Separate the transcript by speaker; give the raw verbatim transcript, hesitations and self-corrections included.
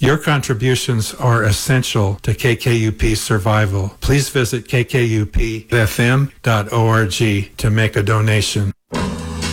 Speaker 1: Your contributions are essential to K K U P's survival. Please visit k k u p f m dot org to make a donation.